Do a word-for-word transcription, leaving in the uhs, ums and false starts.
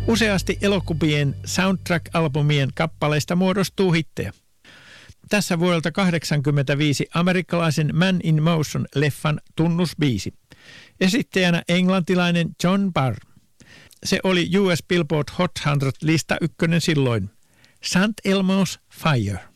Useasti elokuvien soundtrack-albumien kappaleista muodostuu hittejä. Tässä vuodelta kahdeksankymmentäviisi amerikkalaisen Man in Motion-leffan tunnusbiisi. Esittäjänä englantilainen John Barr. Se oli U S Billboard Hot sata lista ykkönen silloin. Saint Elmo's Fire.